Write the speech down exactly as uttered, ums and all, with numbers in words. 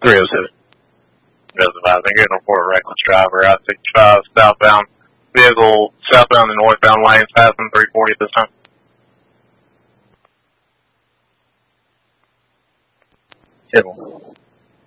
three oh seven. Advising, getting a report reckless driver, I sixty-five, southbound, vehicle southbound and northbound lanes, passing three forty at this time. Hill.